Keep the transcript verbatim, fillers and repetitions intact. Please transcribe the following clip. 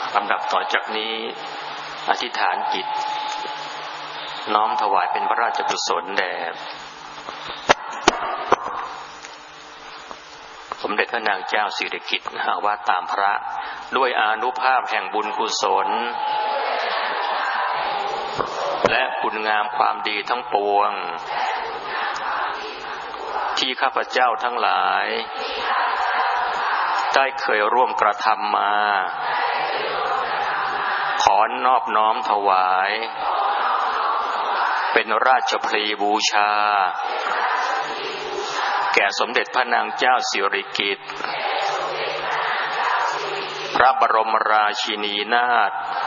ลำดับต่อจากนี้อธิษฐานจิตน้อมถวายเป็นพระราชกุศลแด่สมเด็จพระนางเจ้าสิริกิติ์หาว่าตามพระด้วยอานุภาพแห่งบุญกุศลและคุณงามความดีทั้งปวงที่ข้าพเจ้าทั้งหลายได้เคยร่วมกระทำมาขอนอบน้อมถวายเป็นราชพลีบูชาแก่สมเด็จพระนางเจ้าสิริกิติ์พระบรมราชินีนาถ